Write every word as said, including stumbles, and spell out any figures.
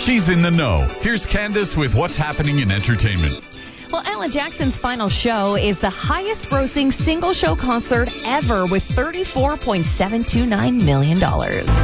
She's in the know. Here's Candace with what's happening in entertainment. Well, Alan Jackson's final show is the highest-grossing single-show concert ever with thirty-four point seven two nine million dollars.